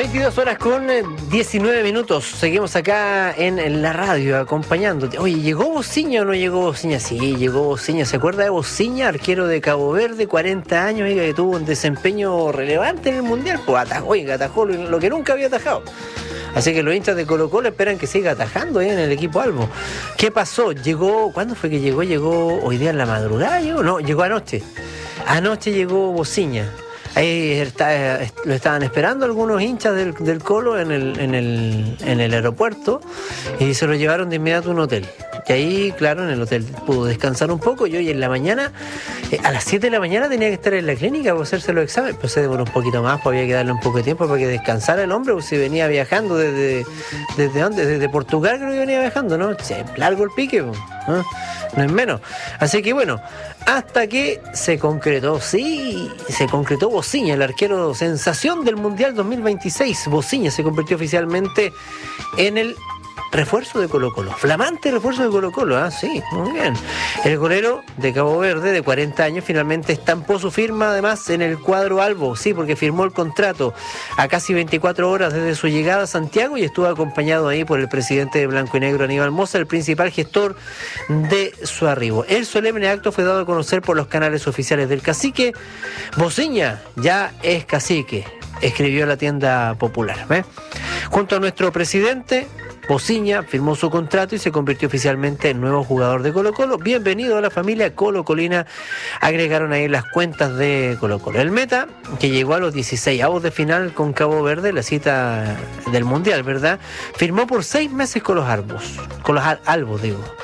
22 horas con 19 minutos. Seguimos acá en la radio acompañándote. Oye, ¿llegó Bociña o no llegó Bociña? Sí, llegó Bociña. ¿Se acuerda de Bociña, arquero de Cabo Verde, 40 años, oiga, que tuvo un desempeño relevante en el Mundial? Pues atajó lo que nunca había atajado. Así que los hinchas de Colo-Colo esperan que siga atajando en el equipo Albo. ¿Qué pasó? Llegó, ¿cuándo fue que llegó? ¿Llegó hoy día en la madrugada? No, llegó anoche. Anoche llegó Bociña. Ahí lo estaban esperando algunos hinchas del Colo en el aeropuerto y se lo llevaron de inmediato a un hotel. Y ahí, claro, en el hotel pudo descansar un poco y hoy en la mañana, a las 7 de la mañana tenía que estar en la clínica para hacerse los exámenes, pero se demoró un poquito más, pues había que darle un poco de tiempo para que descansara el hombre, pues si venía viajando ¿desde dónde? Desde Portugal creo que venía viajando, ¿no? Che, largo el pique, pues, ¿no? No es menos. Así que bueno, hasta que se concretó Bociña, el arquero sensación del Mundial 2026. Bociña se convirtió oficialmente en el refuerzo de Colo-Colo, flamante refuerzo de Colo-Colo, sí, muy bien. El golero de Cabo Verde, de 40 años, finalmente estampó su firma además en el cuadro Albo, sí, porque firmó el contrato a casi 24 horas desde su llegada a Santiago y estuvo acompañado ahí por el presidente de Blanco y Negro, Aníbal Mosa, el principal gestor de su arribo. El solemne acto fue dado a conocer por los canales oficiales del cacique. Bociña ya es cacique, escribió la tienda popular. Junto a nuestro presidente, Bociña firmó su contrato y se convirtió oficialmente en nuevo jugador de Colo-Colo. Bienvenido a la familia colocolina, agregaron ahí las cuentas de Colo-Colo. El meta, que llegó a los 16avos de final con Cabo Verde, la cita del Mundial, ¿verdad? Firmó por 6 meses con los Albos,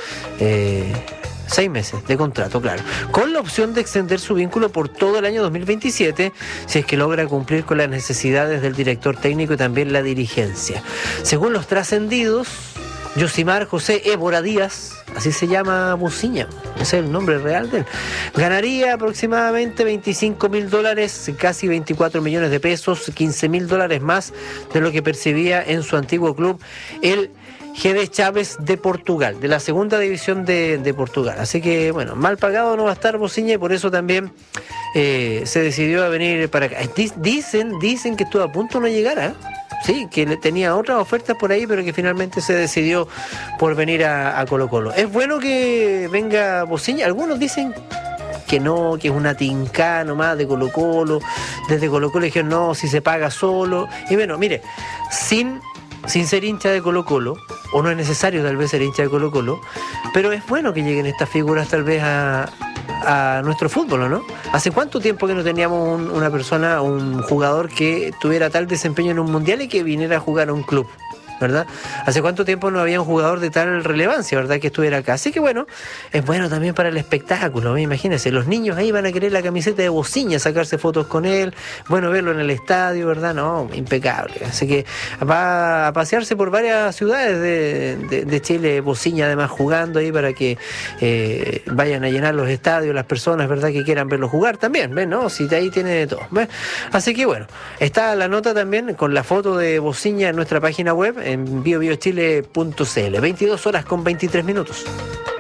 6 meses de contrato, claro, con la opción de extender su vínculo por todo el año 2027 si es que logra cumplir con las necesidades del director técnico y también la dirigencia. Según los trascendidos, Yosimar José Évora Díaz, así se llama Bociña, ese es el nombre real de él, ganaría aproximadamente $25.000, casi 24 millones de pesos, $15.000 más de lo que percibía en su antiguo club, el GD Chávez de Portugal, de la segunda división de Portugal. Así que, bueno, mal pagado no va a estar Bociña y por eso también se decidió a venir para acá. Dicen que estuvo a punto de no llegar, ¿eh? Sí, que tenía otras ofertas por ahí, pero que finalmente se decidió por venir a Colo-Colo. Es bueno que venga Bociña. Algunos dicen que no, que es una tincada nomás de Colo-Colo. Desde Colo-Colo dijeron, no, si se paga solo. Y bueno, mire, sin ser hincha de Colo-Colo, o no es necesario tal vez ser hincha de Colo-Colo, pero es bueno que lleguen estas figuras tal vez a nuestro fútbol, ¿no? ¿Hace cuánto tiempo que no teníamos un jugador que tuviera tal desempeño en un mundial y que viniera a jugar a un club? ¿Verdad? ¿Hace cuánto tiempo no había un jugador de tal relevancia, verdad, que estuviera acá? Así que bueno, es bueno también para el espectáculo, imagínense, los niños ahí van a querer la camiseta de Bociña, sacarse fotos con él, bueno, verlo en el estadio, ¿verdad? No, impecable. Así que va a pasearse por varias ciudades de Chile, Bociña además jugando ahí para que vayan a llenar los estadios, las personas, ¿verdad?, que quieran verlo jugar también, ¿ven? ¿No? Si ahí tiene de todo, ¿ven? Así que bueno, está la nota también con la foto de Bociña en nuestra página web, en biobiochile.cl. 22 horas con 23 minutos.